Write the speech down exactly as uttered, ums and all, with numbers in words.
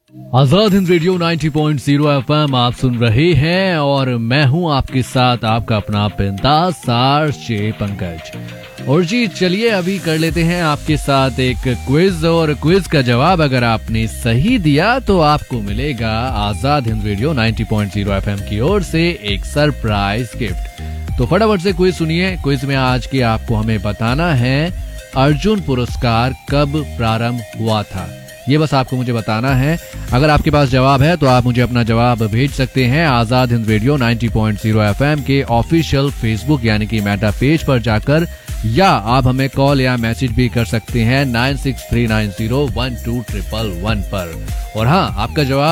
Azad Hind radio नब्बे point शून्य FM आप सुन रहे हैं और मैं हूं आपके साथ आपका अपना बिंदास सार्चे पंकज। और जी चलिए अभी कर लेते हैं आपके साथ एक क्विज, और क्विज का जवाब अगर आपने सही दिया तो आपको मिलेगा आजाद हिंद रेडियो नब्बे पॉइंट शून्य एफएम की ओर से एक सरप्राइज गिफ्ट। तो फटाफट से क्विज सुनिए। क्विज में आज की आपको हमें बताना है अर्जुन पुरस्कार कब प्रारंभ हुआ था, ये बस आपको मुझे बताना है। अगर आपके पास जवाब है तो आप मुझे अपना जवाब भेज सकते हैं आजाद हिंद रेडियो नब्बे पॉइंट शून्य एफएम के ऑफिशियल फेसबुक यानी कि मेटा पेज पर जाकर, या आप हमें कॉल या मैसेज भी कर सकते हैं nine six three nine zero one two triple one पर। और हाँ, आपका जवाब